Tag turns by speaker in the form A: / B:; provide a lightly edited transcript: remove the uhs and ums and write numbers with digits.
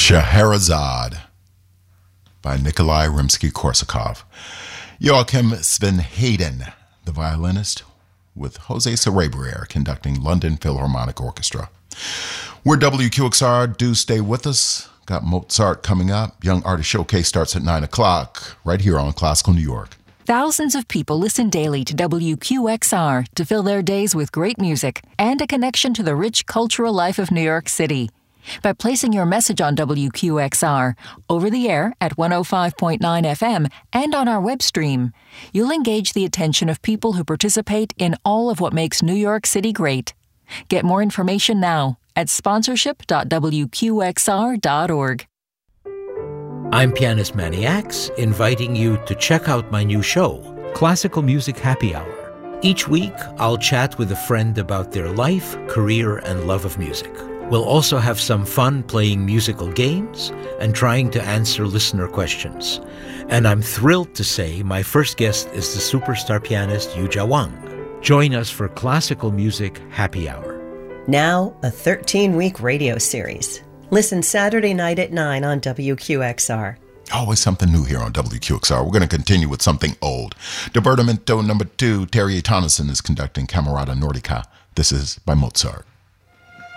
A: Scheherazade by Nikolai Rimsky-Korsakov. Joachim Svenheden, the violinist, with Jose Cerebriere conducting London Philharmonic Orchestra. We're WQXR. Do stay with us. Got Mozart coming up. Young Artist Showcase starts at 9 o'clock right here on Classical New York.
B: Thousands of people listen daily to WQXR to fill their days with great music and a connection to the rich cultural life of New York City. By placing your message on WQXR, over the air at 105.9 FM and on our web stream, you'll engage the attention of people who participate in all of what makes New York City great. Get more information now at sponsorship.wqxr.org.
C: I'm Pianist Manny Axe, inviting you to check out my new show, Classical Music Happy Hour. Each week, I'll chat with a friend about their life, career, and love of music. We'll also have some fun playing musical games and trying to answer listener questions. And I'm thrilled to say my first guest is the superstar pianist Yuja Wang. Join us for Classical Music Happy Hour.
D: Now, a 13-week radio series. Listen Saturday night at 9 on WQXR.
A: Always something new here on WQXR. We're going to continue with something old. Divertimento number 2, Terje Tonnesson is conducting Camerata Nordica. This is by Mozart.